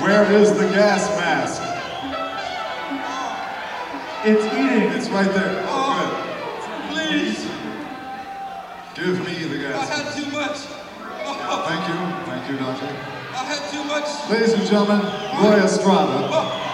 Where is the gas mask? It's eating. It's right there. Oh, Please. good. Give me the gas I had mask. too much. Thank you. Thank you, Doctor. I had too much. Ladies and gentlemen, Roy Estrada.